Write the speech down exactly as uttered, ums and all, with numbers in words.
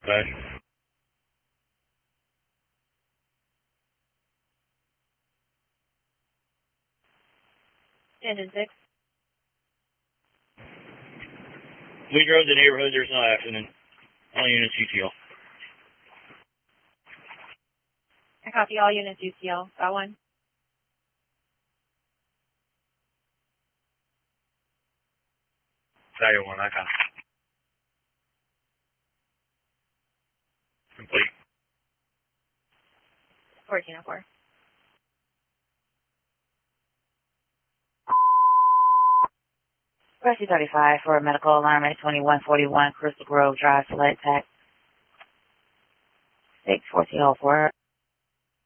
Bye. Engine six. We drove the neighborhood. There's no accident. All units U T L. I copy all units U T L. Got one. Tiger one, I copy. Complete. fourteen oh four. Rescue thirty-five for a medical alarm at twenty-one forty-one Crystal Grove Drive, Select Tax. six fourteen oh four.